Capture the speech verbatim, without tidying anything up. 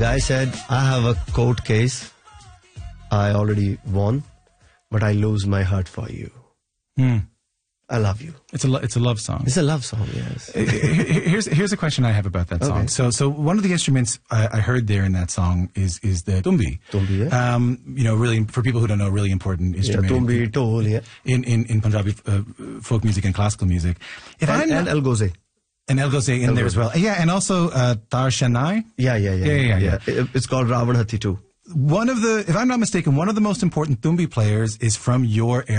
guy said, I have a court case. I already won, but I lose my heart for you. Hmm. I love you. It's a lo- it's a love song. It's a love song, yes. Here's here's a question I have about that song. Okay. So so one of the instruments I, I heard there in that song is is the tumbi. Tumbi, yeah. Um, you know, really for people who don't know, really important instrument. Yeah, tumbi, tol, yeah. In in in Punjabi uh, folk music and classical music. If and, I'm and not, Algoze. And Algoze in Algoze. there as well. Yeah, and also uh, Tar Shanai. Yeah, yeah, yeah. Yeah, yeah, yeah. yeah. It, it's called Ravan Hathi too. One of the, if I'm not mistaken, one of the most important tumbi players is from your area.